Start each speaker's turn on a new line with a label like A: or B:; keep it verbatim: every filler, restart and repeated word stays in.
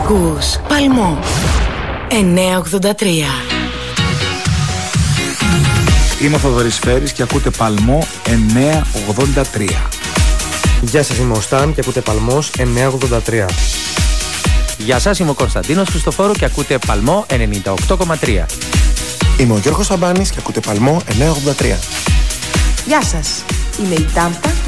A: Ακούς Παλμό εννιακόσια ογδόντα τρία.
B: Είμαι ο Θοδωρής Φέρης και ακούτε Παλμό εννιακόσια ογδόντα τρία.
C: Γεια σας, είμαι ο Σταν και ακούτε Παλμός εννιακόσια ογδόντα τρία.
D: Γεια σας, είμαι ο Κωνσταντίνος Χριστοφόρου και ακούτε Παλμό ενενήντα οκτώ κόμμα τρία.
E: Είμαι ο Γιώργος Σαμπάνης και ακούτε Παλμό εννιακόσια ογδόντα τρία.
F: Γεια σας, είμαι η Τάμπτα και